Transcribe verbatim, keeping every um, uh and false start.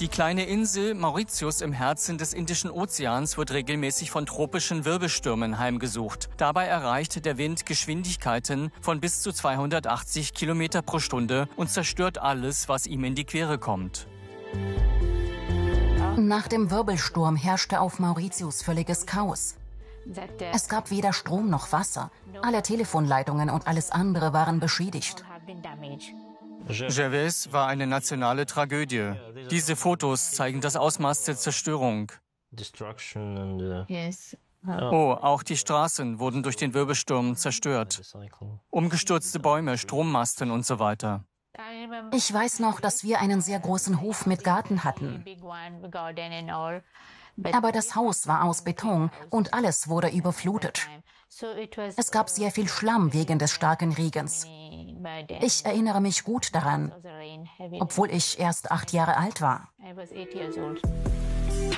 Die kleine Insel Mauritius im Herzen des Indischen Ozeans wird regelmäßig von tropischen Wirbelstürmen heimgesucht. Dabei erreicht der Wind Geschwindigkeiten von bis zu zweihundertachtzig Kilometer pro Stunde und zerstört alles, was ihm in die Quere kommt. Nach dem Wirbelsturm herrschte auf Mauritius völliges Chaos. Es gab weder Strom noch Wasser. Alle Telefonleitungen und alles andere waren beschädigt. Gervais war eine nationale Tragödie. Diese Fotos zeigen das Ausmaß der Zerstörung. Oh, auch die Straßen wurden durch den Wirbelsturm zerstört. Umgestürzte Bäume, Strommasten und so weiter. Ich weiß noch, dass wir einen sehr großen Hof mit Garten hatten. Aber das Haus war aus Beton und alles wurde überflutet. Es gab sehr viel Schlamm wegen des starken Regens. Ich erinnere mich gut daran, obwohl ich erst acht Jahre alt war.